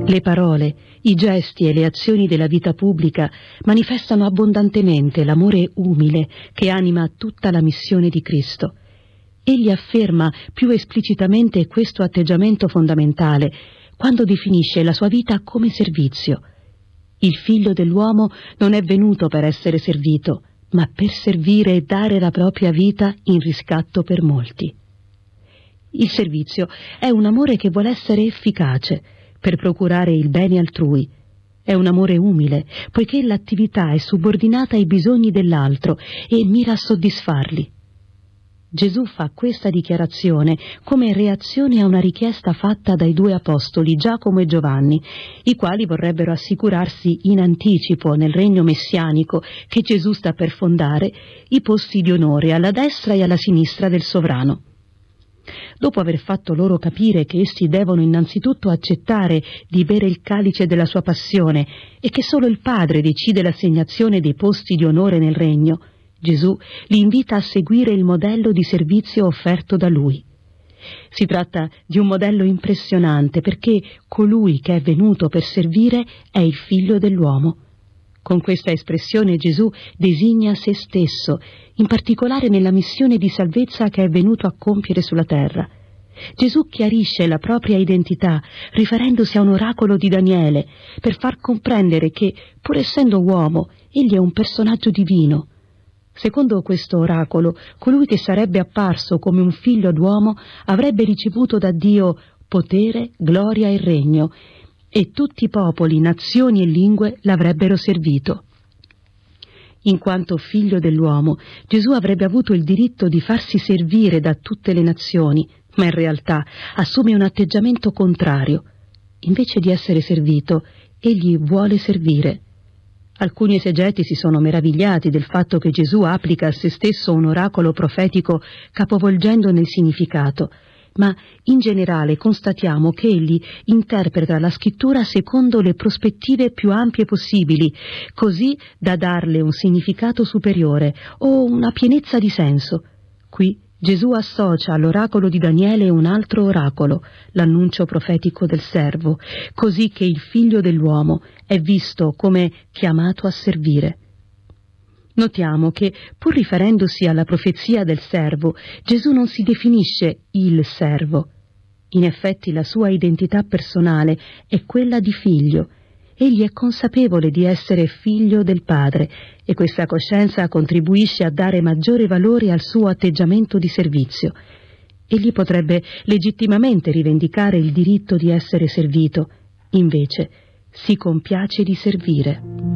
Le parole, i gesti e le azioni della vita pubblica manifestano abbondantemente l'amore umile che anima tutta la missione di Cristo. Egli afferma più esplicitamente questo atteggiamento fondamentale quando definisce la sua vita come servizio. Il Figlio dell'uomo non è venuto per essere servito, ma per servire e dare la propria vita in riscatto per molti. Il servizio è un amore che vuole essere efficace per procurare il bene altrui. È un amore umile, poiché l'attività è subordinata ai bisogni dell'altro e mira a soddisfarli. Gesù fa questa dichiarazione come reazione a una richiesta fatta dai due apostoli Giacomo e Giovanni, i quali vorrebbero assicurarsi in anticipo nel regno messianico che Gesù sta per fondare i posti di onore alla destra e alla sinistra del sovrano. Dopo aver fatto loro capire che essi devono innanzitutto accettare di bere il calice della sua passione e che solo il Padre decide l'assegnazione dei posti di onore nel regno, Gesù li invita a seguire il modello di servizio offerto da Lui. Si tratta di un modello impressionante perché colui che è venuto per servire è il Figlio dell'uomo. Con questa espressione Gesù designa se stesso, in particolare nella missione di salvezza che è venuto a compiere sulla terra. Gesù chiarisce la propria identità riferendosi a un oracolo di Daniele per far comprendere che, pur essendo uomo, egli è un personaggio divino. Secondo questo oracolo, colui che sarebbe apparso come un figlio d'uomo avrebbe ricevuto da Dio potere, gloria e regno, e tutti i popoli, nazioni e lingue l'avrebbero servito. In quanto figlio dell'uomo, Gesù avrebbe avuto il diritto di farsi servire da tutte le nazioni, ma in realtà assume un atteggiamento contrario. Invece di essere servito, egli vuole servire. Alcuni esegeti si sono meravigliati del fatto che Gesù applica a se stesso un oracolo profetico capovolgendone il significato, ma in generale constatiamo che egli interpreta la scrittura secondo le prospettive più ampie possibili, così da darle un significato superiore o una pienezza di senso. Qui Gesù associa all'oracolo di Daniele un altro oracolo, l'annuncio profetico del servo, così che il Figlio dell'uomo è visto come chiamato a servire. Notiamo che, pur riferendosi alla profezia del servo, Gesù non si definisce il servo. In effetti la sua identità personale è quella di figlio. Egli è consapevole di essere figlio del Padre e questa coscienza contribuisce a dare maggiore valore al suo atteggiamento di servizio. Egli potrebbe legittimamente rivendicare il diritto di essere servito, invece si compiace di servire.